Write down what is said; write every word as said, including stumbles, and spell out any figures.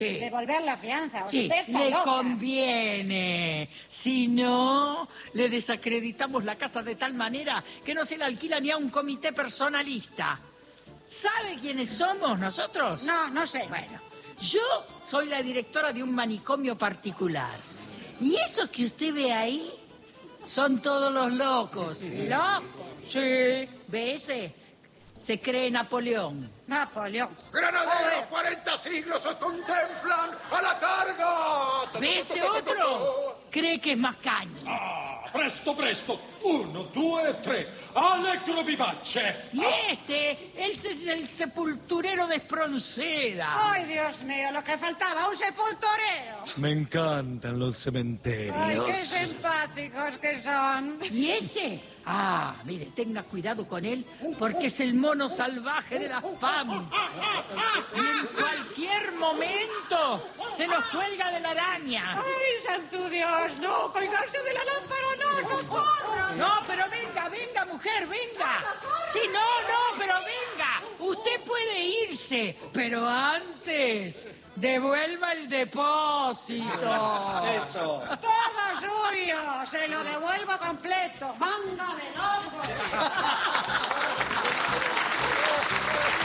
Sí. Devolver la fianza. Sí, Usted está le loca. conviene. Si no, le desacreditamos la casa de tal manera que no se la alquila ni a un comité personalista. ¿Sabe quiénes somos nosotros? No, no sé. Bueno, yo soy la directora de un manicomio particular. Y esos que usted ve ahí son todos los locos. ¿Locos? Sí, ¿ve ese? Se cree Napoleón. Napoleón. ¡Granaderos, cuarenta siglos os contemplan! ¡A la carga! ¿Ve ese otro? Cree que es más caña. Ah, presto, presto. Uno, due, tre. Allegro vivace. Y este, él es el sepulturero de Espronceda. Ay, Dios mío, lo que faltaba, un sepulturero. Me encantan los cementerios. Ay, qué simpáticos que son. ¿Y ese? Ah, mire, tenga cuidado con él, porque es el mono salvaje de las pampas. Y en cualquier momento se nos cuelga de la araña. Ay, santo Dios, no, colgarse de la lámpara, no, socorro. No, pero venga, venga, mujer, venga. Sí, no, no, pero venga. Usted puede irse, pero antes devuelva el depósito. Eso. Todo suyo, se lo devuelvo completo. Manga de locos.